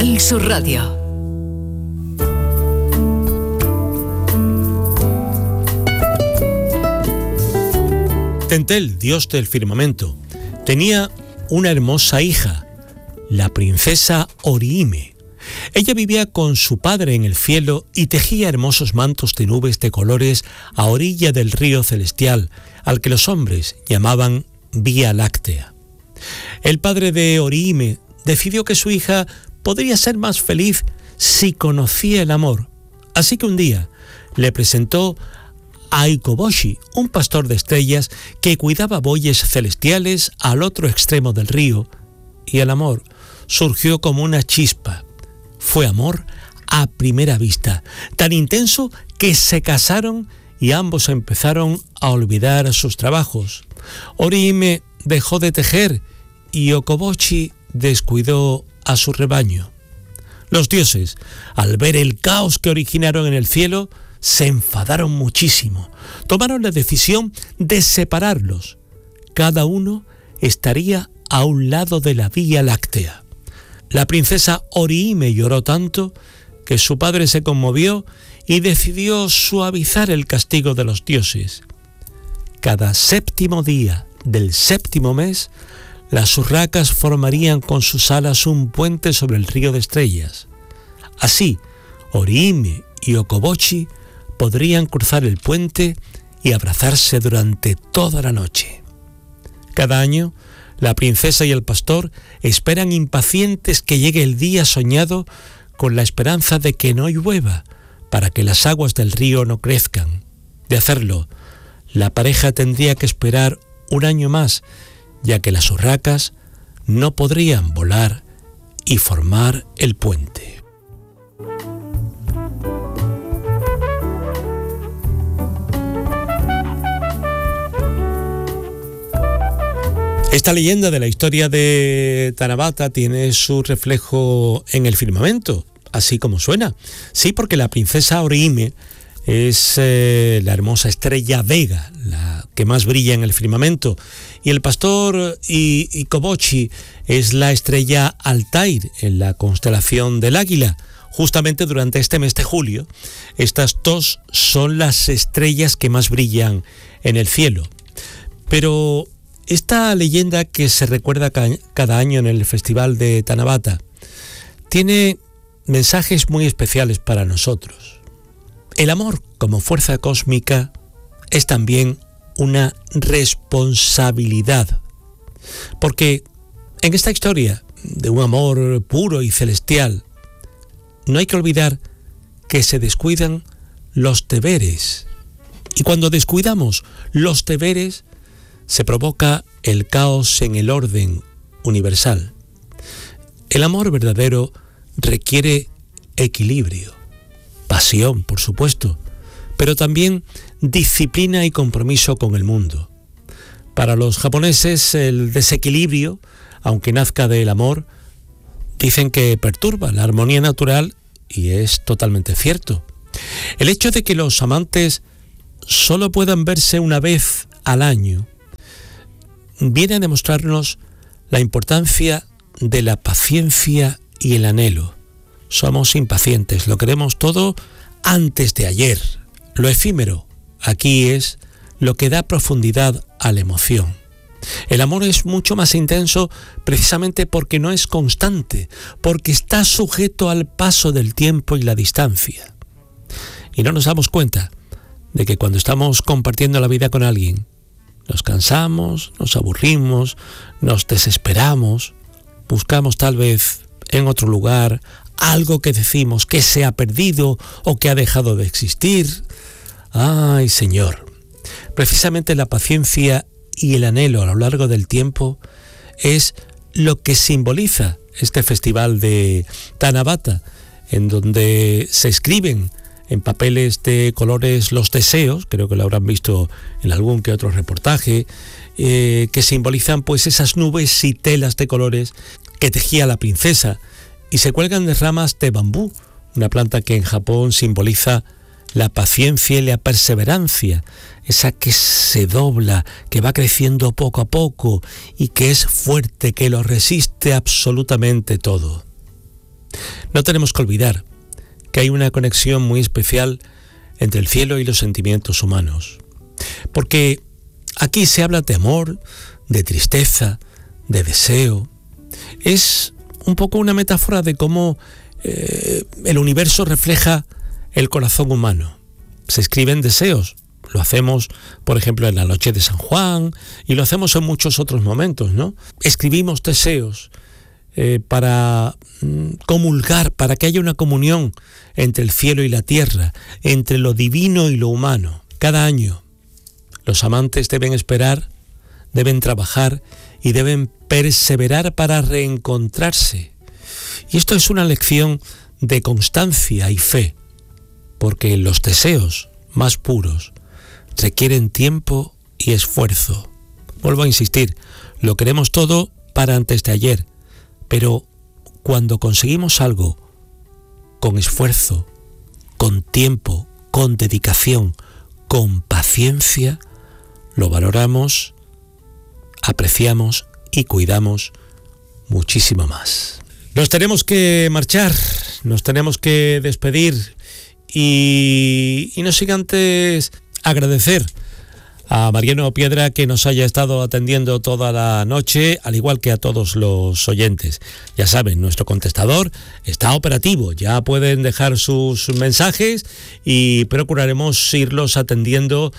Canal Sur Radio. Tentel, dios del firmamento, tenía una hermosa hija, la princesa Oriime. Ella vivía con su padre en el cielo y tejía hermosos mantos de nubes de colores a orilla del río celestial, al que los hombres llamaban Vía Láctea. El padre de Oriime decidió que su hija podría ser más feliz si conocía el amor, así que un día le presentó a Ikoboshi, un pastor de estrellas que cuidaba bueyes celestiales al otro extremo del río, y el amor surgió como una chispa. Fue amor a primera vista, tan intenso que se casaron y ambos empezaron a olvidar sus trabajos. Oriime dejó de tejer y Ikoboshi descuidó a su rebaño. Los dioses, al ver el caos que originaron en el cielo, se enfadaron muchísimo. Tomaron la decisión de separarlos. Cada uno estaría a un lado de la Vía Láctea. La princesa Oriime lloró tanto que su padre se conmovió y decidió suavizar el castigo de los dioses. Cada séptimo día del séptimo mes, las urracas formarían con sus alas un puente sobre el río de estrellas. Así, Oriime y Ikoboshi podrían cruzar el puente y abrazarse durante toda la noche. Cada año, la princesa y el pastor esperan impacientes que llegue el día soñado con la esperanza de que no llueva para que las aguas del río no crezcan. De hacerlo, la pareja tendría que esperar un año más, ya que las urracas no podrían volar y formar el puente. Esta leyenda de la historia de Tanabata tiene su reflejo en el firmamento, así como suena. Sí, porque la princesa Oriime es la hermosa estrella Vega, la que más brilla en el firmamento, y el pastor Ikoboshi es la estrella Altair en la constelación del Águila. Justamente durante este mes de julio, estas dos son las estrellas que más brillan en el cielo. Pero esta leyenda que se recuerda cada año en el Festival de Tanabata tiene mensajes muy especiales para nosotros. El amor como fuerza cósmica es también una responsabilidad, porque en esta historia de un amor puro y celestial no hay que olvidar que se descuidan los deberes, y cuando descuidamos los deberes se provoca el caos en el orden universal. El amor verdadero requiere equilibrio, pasión, por supuesto, pero también disciplina y compromiso con el mundo. Para los japoneses, el desequilibrio, aunque nazca del amor, dicen que perturba la armonía natural, y es totalmente cierto. El hecho de que los amantes solo puedan verse una vez al año viene a demostrarnos la importancia de la paciencia y el anhelo. Somos impacientes, lo queremos todo antes de ayer. Lo efímero aquí es lo que da profundidad a la emoción. El amor es mucho más intenso precisamente porque no es constante, porque está sujeto al paso del tiempo y la distancia. Y no nos damos cuenta de que cuando estamos compartiendo la vida con alguien, nos cansamos, nos aburrimos, nos desesperamos, buscamos tal vez en otro lugar algo que decimos que se ha perdido o que ha dejado de existir. ¡Ay, Señor! Precisamente la paciencia y el anhelo a lo largo del tiempo es lo que simboliza este festival de Tanabata, en donde se escriben en papeles de colores los deseos, creo que lo habrán visto en algún que otro reportaje, que simbolizan pues esas nubes y telas de colores que tejía la princesa, y se cuelgan de ramas de bambú, una planta que en Japón simboliza la paciencia y la perseverancia, esa que se dobla, que va creciendo poco a poco y que es fuerte, que lo resiste absolutamente todo. No tenemos que olvidar que hay una conexión muy especial entre el cielo y los sentimientos humanos. Porque aquí se habla de amor, de tristeza, de deseo. Es un poco una metáfora de cómo el universo refleja el corazón humano. Se escriben deseos. Lo hacemos, por ejemplo, en la noche de San Juan y lo hacemos en muchos otros momentos, ¿no? Escribimos deseos para comulgar, para que haya una comunión entre el cielo y la tierra, entre lo divino y lo humano. Cada año los amantes deben esperar, deben trabajar y deben perseverar para reencontrarse. Y esto es una lección de constancia y fe, porque los deseos más puros requieren tiempo y esfuerzo. Vuelvo a insistir, lo queremos todo para antes de ayer, pero cuando conseguimos algo con esfuerzo, con tiempo, con dedicación, con paciencia, lo valoramos, apreciamos y cuidamos muchísimo más. Nos tenemos que marchar, nos tenemos que despedir y no sin antes agradecer a Mariano Piedra que nos haya estado atendiendo toda la noche, al igual que a todos los oyentes. Ya saben, nuestro contestador está operativo, ya pueden dejar sus mensajes y procuraremos irlos atendiendo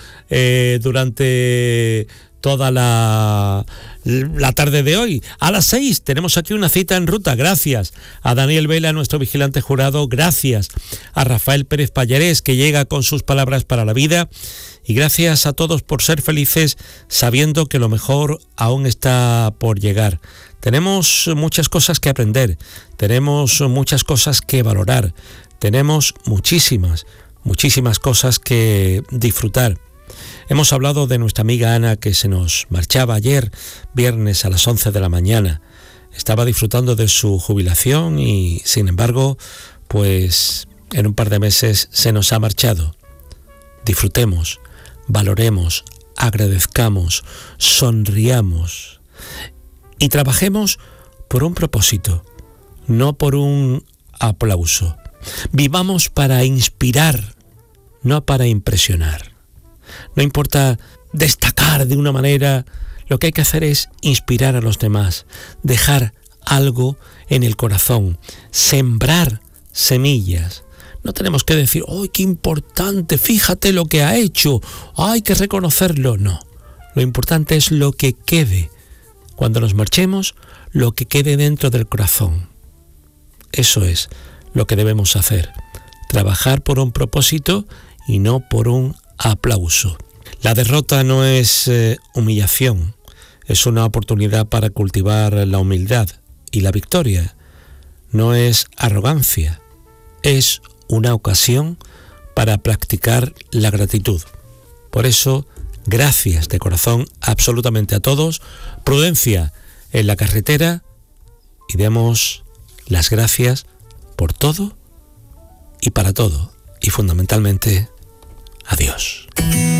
durante toda la tarde de hoy. A las 6 tenemos aquí una cita en ruta. Gracias a Daniel Vela, nuestro vigilante jurado. Gracias a Rafael Pérez Pallarés, que llega con sus palabras para la vida. Y gracias a todos por ser felices, sabiendo que lo mejor aún está por llegar. Tenemos muchas cosas que aprender, tenemos muchas cosas que valorar, tenemos muchísimas cosas que disfrutar. Hemos hablado de nuestra amiga Ana, que se nos marchaba ayer, viernes a las 11 de la mañana. Estaba disfrutando de su jubilación y, sin embargo, pues en un par de meses se nos ha marchado. Disfrutemos, valoremos, agradezcamos, sonriamos y trabajemos por un propósito, no por un aplauso. Vivamos para inspirar, no para impresionar. No importa destacar de una manera, lo que hay que hacer es inspirar a los demás, dejar algo en el corazón, sembrar semillas. No tenemos que decir, ¡ay, qué importante! Fíjate lo que ha hecho, hay que reconocerlo. No, lo importante es lo que quede. Cuando nos marchemos, lo que quede dentro del corazón. Eso es lo que debemos hacer. Trabajar por un propósito y no por un aplauso. La derrota no es humillación, es una oportunidad para cultivar la humildad, y la victoria no es arrogancia, es una ocasión para practicar la gratitud. Por eso, gracias de corazón absolutamente a todos, prudencia en la carretera y demos las gracias por todo y para todo, y fundamentalmente, adiós.